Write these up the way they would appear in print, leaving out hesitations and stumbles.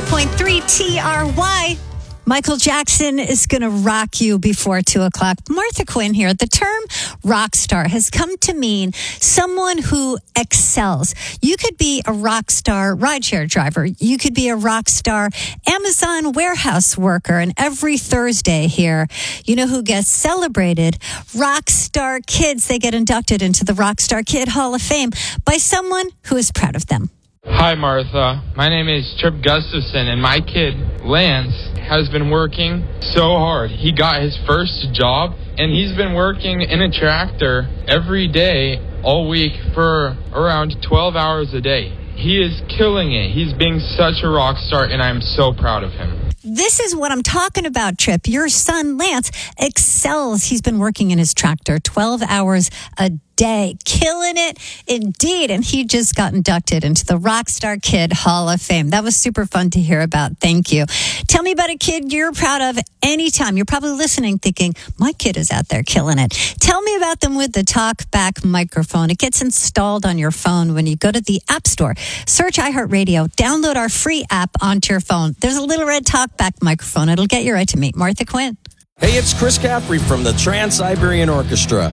98.3 TRY. Michael Jackson is going to rock you before 2 o'clock. Martha Quinn here. The term rock star has come to mean someone who excels. You could be a rock star rideshare driver. You could be a rock star Amazon warehouse worker. And every Thursday here, you know who gets celebrated? Rock star kids. They get inducted into the Rock Star Kid Hall of Fame by someone who is proud of them. Hi, Martha. My name is Trip Gustafson, and my kid, Lance, has been working so hard. He got his first job, and he's been working in a tractor every day, all week, for around 12 hours a day. He is killing it. He's being such a rock star, and I'm so proud of him. This is what I'm talking about, Trip. Your son, Lance, excels. He's been working in his tractor 12 hours a day, killing it indeed. And he just got inducted into the Rockstar Kid Hall of Fame. That was super fun to hear about. Thank you. Tell me about a kid you're proud of anytime. You're probably listening thinking, my kid is out there killing it. Tell me about them with the TalkBack microphone. It gets installed on your phone when you go to the App Store. Search iHeartRadio. Download our free app onto your phone. There's a little red TalkBack microphone. It'll get you right to meet Martha Quinn. Hey, it's Chris Caffrey from the Trans-Siberian Orchestra.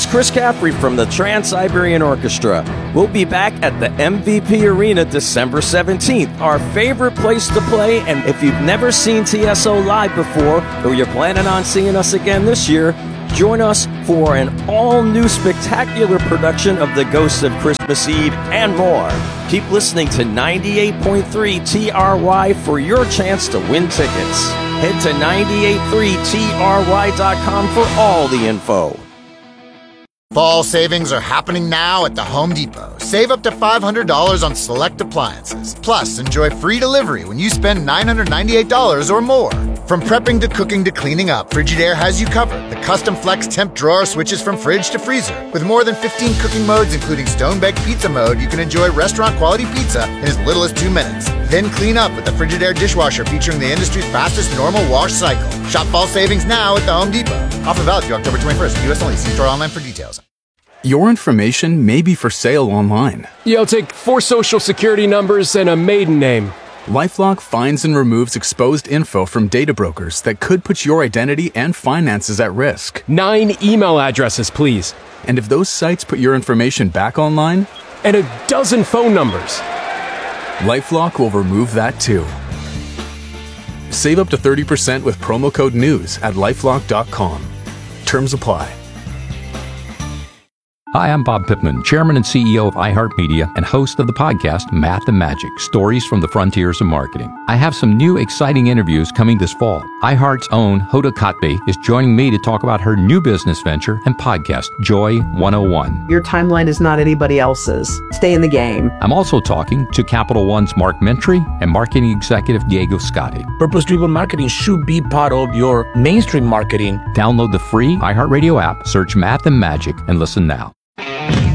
We'll be back at the MVP Arena December 17th, our favorite place to play. And if you've never seen TSO live before, or you're planning on seeing us again this year, join us for an all-new spectacular production of The Ghosts of Christmas Eve and more. Keep listening to 98.3 TRY for your chance to win tickets. Head to 983try.com for all the info. Fall savings are happening now at the Home Depot. Save up to $500 on select appliances. Plus, enjoy free delivery when you spend $998 or more. From prepping to cooking to cleaning up, Frigidaire has you covered. The custom flex temp drawer switches from fridge to freezer. With more than 15 cooking modes, including stone-baked pizza mode, you can enjoy restaurant-quality pizza in as little as 2 minutes. Then clean up with the Frigidaire dishwasher featuring the industry's fastest normal wash cycle. Shop fall savings now at the Home Depot. Offer valid through October 21st. U.S. only. See store online for details. Your information may be for sale online. Yeah, I'll take 4 social security numbers and a maiden name. LifeLock finds and removes exposed info from data brokers that could put your identity and finances at risk. 9 email addresses, please. And if those sites put your information back online? And a dozen phone numbers. LifeLock will remove that too. Save up to 30% with promo code NEWS at LifeLock.com. Terms apply. Hi, I'm Bob Pittman, Chairman and CEO of iHeartMedia and host of the podcast Math and Magic, Stories from the Frontiers of Marketing. I have some new exciting interviews coming this fall. iHeart's own Hoda Kotb is joining me to talk about her new business venture and podcast, Joy 101. Your timeline is not anybody else's. Stay in the game. I'm also talking to Capital One's Mark Mentry and marketing executive Diego Scotti. Purpose-driven marketing should be part of your mainstream marketing. Download the free iHeartRadio app, search Math and Magic, and listen now.